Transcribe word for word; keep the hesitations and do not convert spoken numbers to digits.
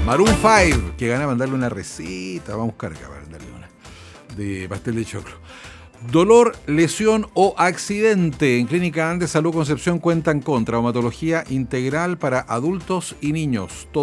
Maroon cinco, que gana mandarle una receta. Vamos a buscar acá para darle una. De pastel de choclo. Dolor, lesión o accidente. En Clínica Andes Salud Concepción cuentan con traumatología integral para adultos y niños.